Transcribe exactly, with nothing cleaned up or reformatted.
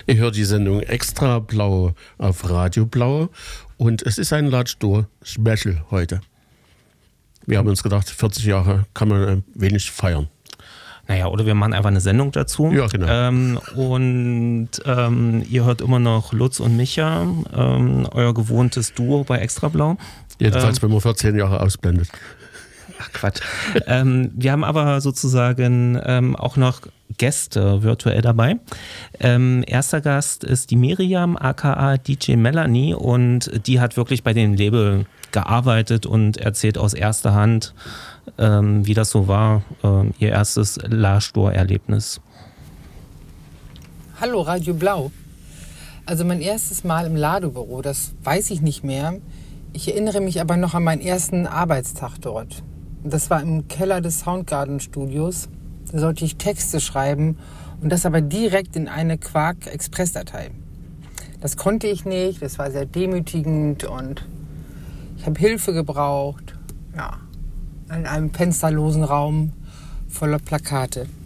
Ich höre die Sendung Extra Blau auf Radio Blau und es ist ein Ladstour-Special heute. Wir haben uns gedacht, vierzig Jahre kann man ein wenig feiern. Naja, oder wir machen einfach eine Sendung dazu. Ja, genau. Ähm, und ähm, ihr hört immer noch Lutz und Micha, ähm, euer gewohntes Duo bei Extra Blau. Jedenfalls, ähm, wenn man vor zehn Jahre ausblendet. Ach Quatsch. ähm, wir haben aber sozusagen ähm, auch noch Gäste virtuell dabei. Ähm, erster Gast ist die Miriam, aka D J Melanie, und die hat wirklich bei dem Label gearbeitet und erzählt aus erster Hand, ähm, wie das so war, ähm, ihr erstes Ladstour-Erlebnis. Hallo Radio Blau. Also mein erstes Mal im Ladebüro, das weiß ich nicht mehr. Ich erinnere mich aber noch an meinen ersten Arbeitstag dort. Das war im Keller des Soundgarden Studios. Da sollte ich Texte schreiben und das aber direkt in eine Quark-Express-Datei. Das konnte ich nicht, das war sehr demütigend und ich habe Hilfe gebraucht. Ja, in einem fensterlosen Raum voller Plakate.